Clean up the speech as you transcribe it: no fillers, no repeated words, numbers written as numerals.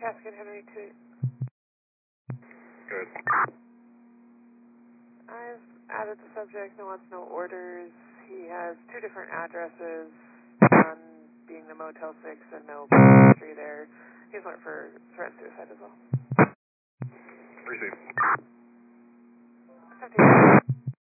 Casket Henry 2. Good. I've added the subject and wants no orders. He has two different addresses, one being the Motel 6 and no history there. He's alert for threat suicide as well. Received.